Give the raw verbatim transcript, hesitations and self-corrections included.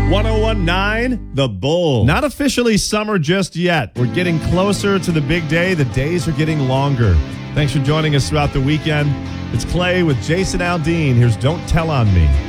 ten The Bull. Not officially summer just yet. We're getting closer to the big day. The days are getting longer. Thanks for joining us throughout the weekend. It's Clay with Jason Aldean. Here's Don't Tell on Me.